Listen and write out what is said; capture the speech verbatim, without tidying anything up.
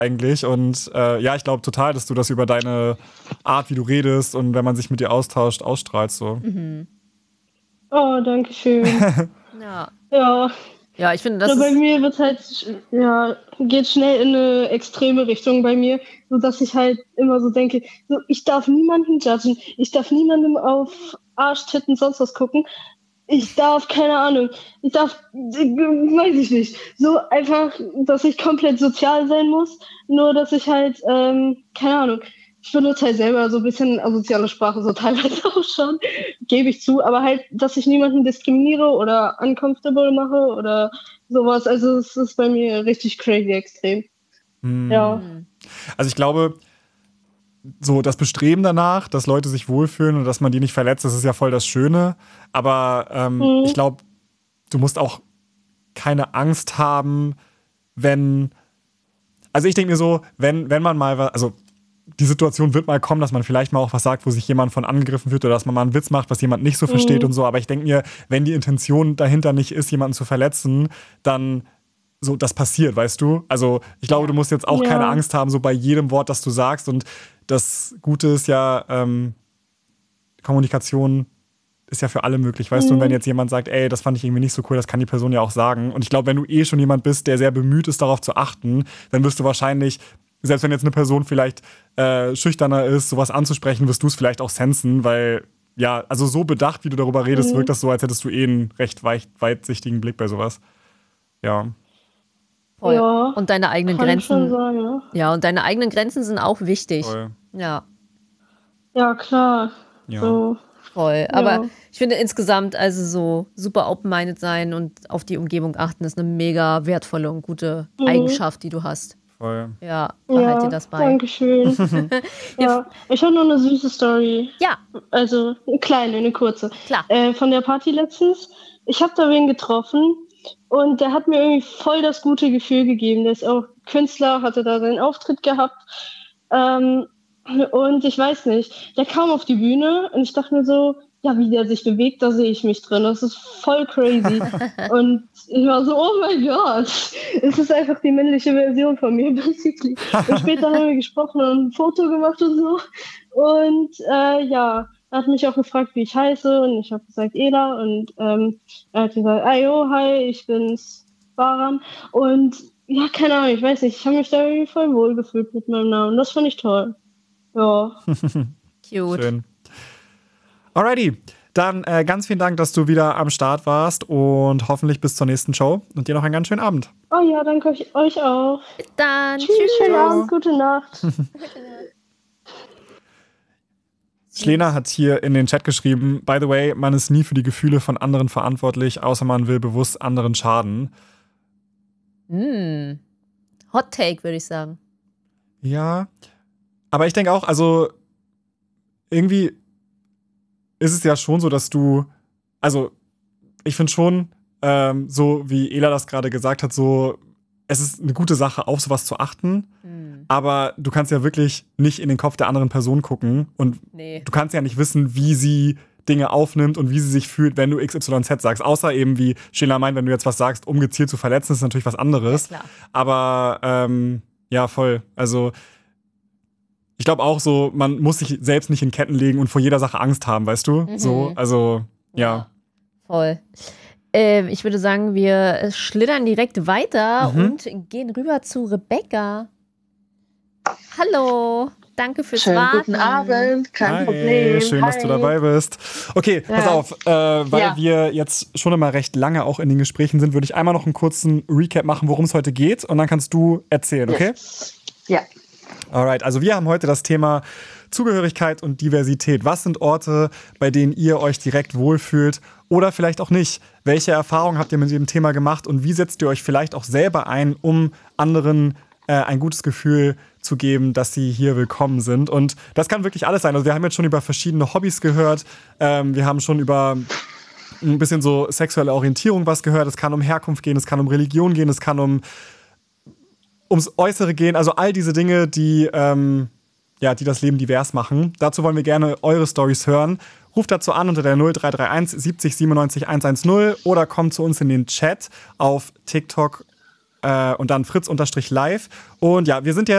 eigentlich. Und äh, ja, ich glaube total, dass du das über deine Art, wie du redest und wenn man sich mit dir austauscht, ausstrahlst. So. Mhm. Oh, danke schön. Ja. Ja. Ja, ich finde, das So, bei ist... mir wird halt, ja, geht schnell in eine extreme Richtung bei mir, so dass ich halt immer so denke, so, ich darf niemanden judgen, ich darf niemandem auf Arsch, Titten, sonst was gucken. Ich darf, keine Ahnung, ich darf, weiß ich nicht, so einfach, dass ich komplett sozial sein muss, nur dass ich halt, ähm, keine Ahnung, ich benutze halt selber so ein bisschen asoziale Sprache, so teilweise auch schon, gebe ich zu, aber halt, dass ich niemanden diskriminiere oder uncomfortable mache oder sowas, also es ist bei mir richtig crazy extrem. Hm. Ja. Also ich glaube, so das Bestreben danach, dass Leute sich wohlfühlen und dass man die nicht verletzt, das ist ja voll das Schöne. Aber ähm, Mhm. ich glaube, du musst auch keine Angst haben, wenn. Also ich denke mir so, wenn, wenn man mal was, also die Situation wird mal kommen, dass man vielleicht mal auch was sagt, wo sich jemand von angegriffen fühlt oder dass man mal einen Witz macht, was jemand nicht so versteht Mhm. und so. Aber ich denke mir, wenn die Intention dahinter nicht ist, jemanden zu verletzen, dann so, das passiert, weißt du? Also ich glaube, du musst jetzt auch Ja. keine Angst haben, so bei jedem Wort, das du sagst. Und das Gute ist ja, ähm, Kommunikation ist ja für alle möglich, weißt Mhm. du? Und wenn jetzt jemand sagt, ey, das fand ich irgendwie nicht so cool, das kann die Person ja auch sagen. Und ich glaube, wenn du eh schon jemand bist, der sehr bemüht ist, darauf zu achten, dann wirst du wahrscheinlich, selbst wenn jetzt eine Person vielleicht äh, schüchterner ist, sowas anzusprechen, wirst du es vielleicht auch sensen, weil, ja, also so bedacht, wie du darüber redest, Mhm. wirkt das so, als hättest du eh einen recht weit, weitsichtigen Blick bei sowas. Ja. Voll. Ja, Und deine eigenen kann ich schon Grenzen. sagen, ja. Ja, und deine eigenen Grenzen sind auch wichtig. Voll. Ja, Ja, klar. Ja. So, voll. Ja. Aber ich finde insgesamt, also so super open-minded sein und auf die Umgebung achten, ist eine mega wertvolle und gute Mhm. Eigenschaft, die du hast. Voll. Ja, behalt ja, dir das bei. danke schön. Ja, ich habe noch eine süße Story. Ja, Also eine kleine, eine kurze. klar. Äh, von der Party letztens. Ich habe da wen getroffen und der hat mir irgendwie voll das gute Gefühl gegeben. Der ist auch Künstler, hatte da seinen Auftritt gehabt. Ähm, und ich weiß nicht, der kam auf die Bühne und ich dachte mir so, ja, wie der sich bewegt, da sehe ich mich drin. Das ist voll crazy. Und ich war so, oh mein Gott, es ist einfach die männliche Version von mir, basically. Und später haben wir gesprochen und ein Foto gemacht und so. Und äh, ja, er hat mich auch gefragt, wie ich heiße. Und ich habe gesagt, Ela. Und ähm, er hat gesagt, ayo, hi, ich bin's, Baran. Und ja, keine Ahnung, ich weiß nicht, ich habe mich da irgendwie voll wohl gefühlt mit meinem Namen. Das fand ich toll. Ja. Cute. Schön. Alrighty, dann äh, ganz vielen Dank, dass du wieder am Start warst und hoffentlich bis zur nächsten Show und dir noch einen ganz schönen Abend. Oh ja, danke euch, euch auch. Bis dann. Tschüss, schönen Ciao. Abend, gute Nacht. Schlena hat hier in den Chat geschrieben, by the way, man ist nie für die Gefühle von anderen verantwortlich, außer man will bewusst anderen schaden. Mm. Hot Take, würde ich sagen. Ja, aber ich denke auch, also irgendwie ist es ja schon so, dass du, also ich finde schon, ähm, so wie Ela das gerade gesagt hat, so, es ist eine gute Sache, auf sowas zu achten, Mm. aber du kannst ja wirklich nicht in den Kopf der anderen Person gucken und Nee. du kannst ja nicht wissen, wie sie Dinge aufnimmt und wie sie sich fühlt, wenn du X Y Z sagst. Außer eben, wie Sheila meint, wenn du jetzt was sagst, um gezielt zu verletzen, ist natürlich was anderes. Ja, klar. Aber ähm, ja, voll. Also ich glaube auch so, man muss sich selbst nicht in Ketten legen und vor jeder Sache Angst haben, weißt du? Mhm. So, also ja. Voll. Ähm, ich würde sagen, wir schlittern direkt weiter Mhm. und gehen rüber zu Rebecca. Hallo. Danke fürs Schönen Warten. guten Abend, kein Hi, Problem. schön, dass du dabei bist. Okay, Ja. pass auf, äh, weil Ja. wir jetzt schon immer recht lange auch in den Gesprächen sind, würde ich einmal noch einen kurzen Recap machen, worum es heute geht und dann kannst du erzählen, okay? Yes. Ja. Alright, also wir haben heute das Thema Zugehörigkeit und Diversität. Was sind Orte, bei denen ihr euch direkt wohlfühlt oder vielleicht auch nicht? Welche Erfahrungen habt ihr mit dem Thema gemacht und wie setzt ihr euch vielleicht auch selber ein, um anderen äh, ein gutes Gefühl zu geben, dass sie hier willkommen sind? Und das kann wirklich alles sein. Also wir haben jetzt schon über verschiedene Hobbys gehört. Ähm, wir haben schon über ein bisschen so sexuelle Orientierung was gehört. Es kann um Herkunft gehen, es kann um Religion gehen, es kann um ums Äußere gehen. Also all diese Dinge, die, ähm, ja, die das Leben divers machen. Dazu wollen wir gerne eure Storys hören. Ruft dazu an unter der null drei drei eins siebzig siebenundneunzig hundertzehn oder kommt zu uns in den Chat auf TikTok äh, und dann fritz-live. Und ja, wir sind jetzt